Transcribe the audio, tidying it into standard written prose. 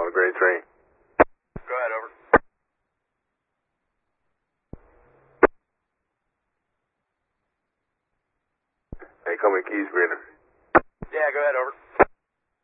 On a grade train. Go ahead, over. Hey, call me Keys Grader. Yeah, go ahead, over.